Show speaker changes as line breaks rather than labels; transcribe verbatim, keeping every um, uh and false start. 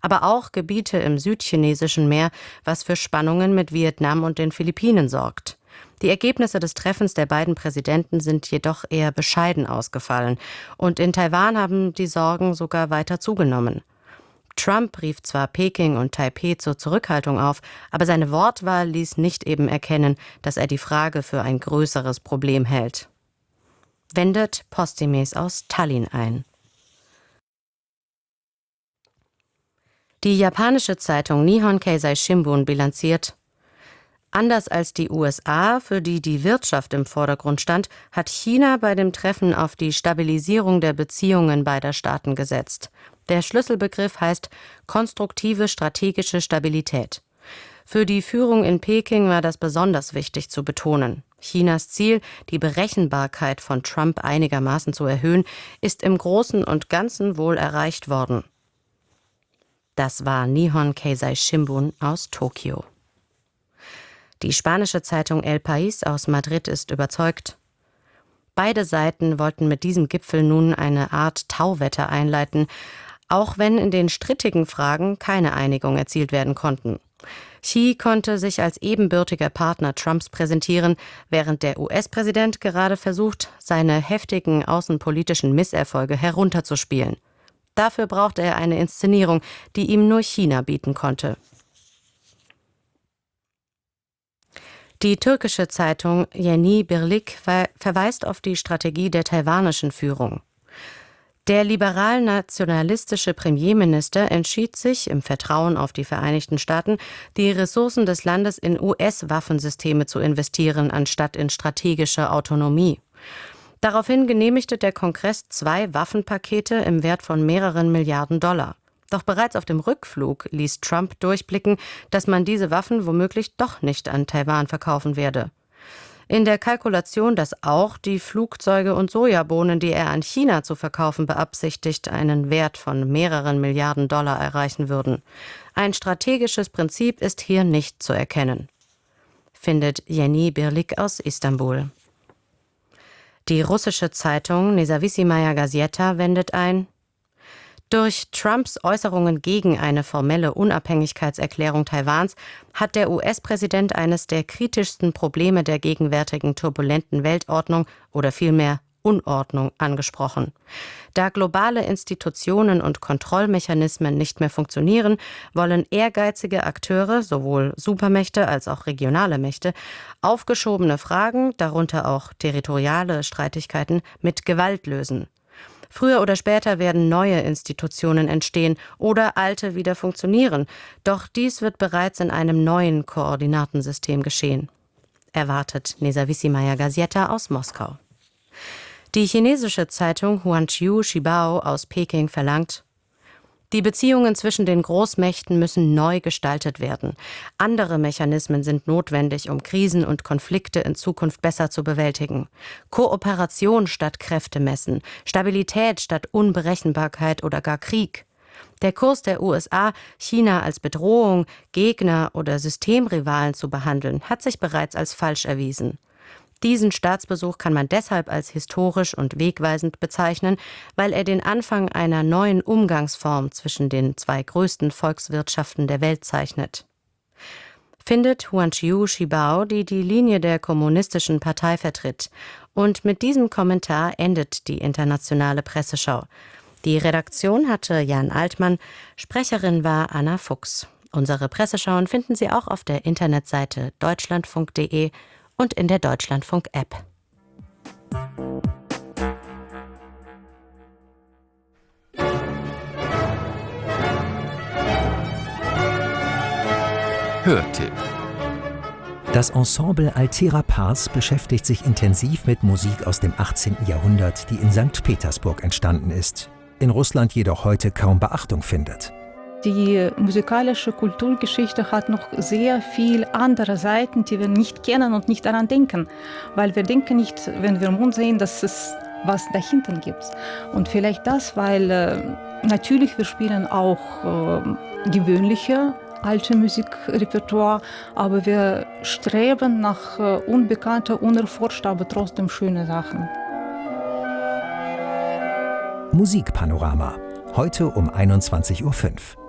aber auch Gebiete im südchinesischen Meer, was für Spannungen mit Vietnam und den Philippinen sorgt. Die Ergebnisse des Treffens der beiden Präsidenten sind jedoch eher bescheiden ausgefallen. Und in Taiwan haben die Sorgen sogar weiter zugenommen. Trump rief zwar Peking und Taipeh zur Zurückhaltung auf, aber seine Wortwahl ließ nicht eben erkennen, dass er die Frage für ein größeres Problem hält. Wendet Postimes aus Tallinn ein. Die japanische Zeitung Nihon Keizai Shimbun bilanziert: Anders als die U S A, für die die Wirtschaft im Vordergrund stand, hat China bei dem Treffen auf die Stabilisierung der Beziehungen beider Staaten gesetzt. Der Schlüsselbegriff heißt konstruktive strategische Stabilität. Für die Führung in Peking war das besonders wichtig zu betonen. Chinas Ziel, die Berechenbarkeit von Trump einigermaßen zu erhöhen, ist im Großen und Ganzen wohl erreicht worden. Das war Nihon Keizai Shimbun aus Tokio. Die spanische Zeitung El País aus Madrid ist überzeugt: Beide Seiten wollten mit diesem Gipfel nun eine Art Tauwetter einleiten, auch wenn in den strittigen Fragen keine Einigung erzielt werden konnten. Xi konnte sich als ebenbürtiger Partner Trumps präsentieren, während der U S-Präsident gerade versucht, seine heftigen außenpolitischen Misserfolge herunterzuspielen. Dafür brauchte er eine Inszenierung, die ihm nur China bieten konnte. Die türkische Zeitung Yeni Birlik ver- verweist auf die Strategie der taiwanischen Führung. Der liberal-nationalistische Premierminister entschied sich, im Vertrauen auf die Vereinigten Staaten, die Ressourcen des Landes in U S-Waffensysteme zu investieren, anstatt in strategische Autonomie. Daraufhin genehmigte der Kongress zwei Waffenpakete im Wert von mehreren Milliarden Dollar. Doch bereits auf dem Rückflug ließ Trump durchblicken, dass man diese Waffen womöglich doch nicht an Taiwan verkaufen werde. In der Kalkulation, dass auch die Flugzeuge und Sojabohnen, die er an China zu verkaufen beabsichtigt, einen Wert von mehreren Milliarden Dollar erreichen würden. Ein strategisches Prinzip ist hier nicht zu erkennen, findet Yeni Birlik aus Istanbul. Die russische Zeitung Nezawissimaya Gazeta wendet ein: Durch Trumps Äußerungen gegen eine formelle Unabhängigkeitserklärung Taiwans hat der U S-Präsident eines der kritischsten Probleme der gegenwärtigen turbulenten Weltordnung oder vielmehr Unordnung angesprochen. Da globale Institutionen und Kontrollmechanismen nicht mehr funktionieren, wollen ehrgeizige Akteure, sowohl Supermächte als auch regionale Mächte, aufgeschobene Fragen, darunter auch territoriale Streitigkeiten, mit Gewalt lösen. Früher oder später werden neue Institutionen entstehen oder alte wieder funktionieren. Doch dies wird bereits in einem neuen Koordinatensystem geschehen, erwartet Nezawissimaya Gazeta aus Moskau. Die chinesische Zeitung Huanqiu Shibao aus Peking verlangt: Die Beziehungen zwischen den Großmächten müssen neu gestaltet werden. Andere Mechanismen sind notwendig, um Krisen und Konflikte in Zukunft besser zu bewältigen. Kooperation statt Kräftemessen, Stabilität statt Unberechenbarkeit oder gar Krieg. Der Kurs der U S A, China als Bedrohung, Gegner oder Systemrivalen zu behandeln, hat sich bereits als falsch erwiesen. Diesen Staatsbesuch kann man deshalb als historisch und wegweisend bezeichnen, weil er den Anfang einer neuen Umgangsform zwischen den zwei größten Volkswirtschaften der Welt zeichnet. Findet Huanqiu Shibao, die die Linie der Kommunistischen Partei vertritt. Und mit diesem Kommentar endet die internationale Presseschau. Die Redaktion hatte Jan Altmann, Sprecherin war Anna Fuchs. Unsere Presseschauen finden Sie auch auf der Internetseite deutschlandfunk punkt de und in der Deutschlandfunk-App.
Hörtipp.
Das Ensemble Altera Pars beschäftigt sich intensiv mit Musik aus dem achtzehnten Jahrhundert, die in Sankt Petersburg entstanden ist, in Russland jedoch heute kaum Beachtung findet.
Die musikalische Kulturgeschichte hat noch sehr viel andere Seiten, die wir nicht kennen und nicht daran denken. Weil wir denken nicht, wenn wir im Mund sehen, dass es was dahinter gibt. Und vielleicht das, weil äh, natürlich wir spielen auch äh, gewöhnliche alte Musikrepertoire, aber wir streben nach äh, unbekannter, unerforschter, aber trotzdem schöne Sachen.
Musikpanorama. Heute um einundzwanzig Uhr fünf.